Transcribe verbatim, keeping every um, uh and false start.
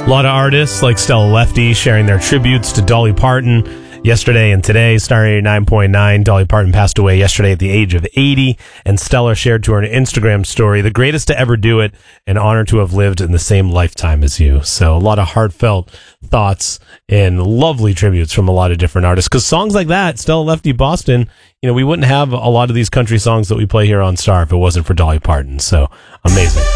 A lot of artists like Stella Lefty sharing their tributes to Dolly Parton yesterday and today. Star eighty-nine point nine, Dolly Parton passed away yesterday at the age of eighty, and Stella shared to her Instagram story, "The greatest to ever do it, an honor to have lived in the same lifetime as you." So a lot of heartfelt thoughts and lovely tributes from a lot of different artists, because songs like that, Stella Lefty Boston, you know, we wouldn't have a lot of these country songs that we play here on Star if it wasn't for Dolly Parton. So amazing.